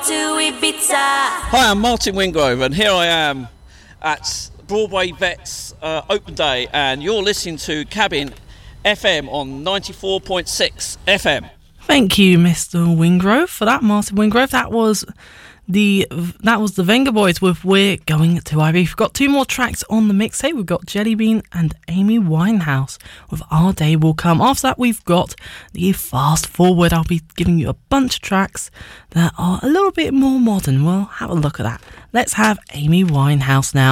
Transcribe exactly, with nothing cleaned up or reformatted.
to Ibiza. Hi, I'm Martin Wingrove, and here I am at Broadway Vets uh, Open Day, and you're listening to Cabin F M on ninety-four point six F M. Thank you, Mister Wingrove, for that, Martin Wingrove. That was the that was the Venga Boys with We're Going to Ibiza. We've got two more tracks on the mixtape. We've got Jelly Bean and Amy Winehouse with Our Day Will Come. After that, we've got the Fast Forward. I'll be giving you a bunch of tracks that are a little bit more modern. Well, have a look at that. Let's have Amy Winehouse now.